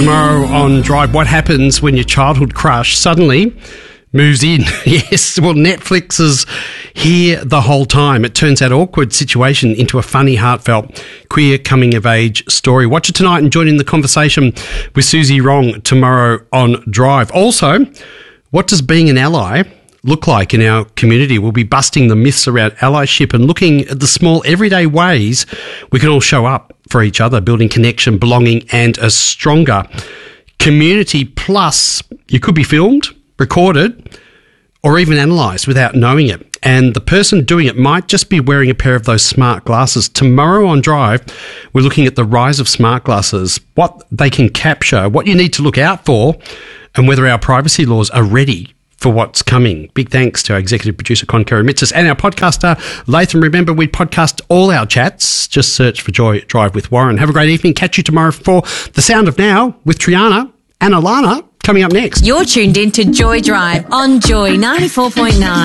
Tomorrow on Drive, what happens when your childhood crush suddenly moves in? Yes, well, Netflix is here the whole time. It turns that awkward situation into a funny, heartfelt, queer coming-of-age story. Watch it tonight and join in the conversation with Susie Wrong tomorrow on Drive. Also, what does being an ally look like in our community? We'll be busting the myths around allyship and looking at the small everyday ways we can all show up for each other, building connection, belonging and a stronger community. Plus, you could be filmed, recorded or even analysed without knowing it. And the person doing it might just be wearing a pair of those smart glasses. Tomorrow on Drive, we're looking at the rise of smart glasses, what they can capture, what you need to look out for, and whether our privacy laws are ready for what's coming. Big thanks to our executive producer, Con Kerry-Mitzis, and our podcaster, Latham. Remember, we podcast all our chats. Just search for Joy Drive with Warren. Have a great evening. Catch you tomorrow for The Sound of Now with Triana and Alana coming up next. You're tuned in to Joy Drive on Joy 94.9.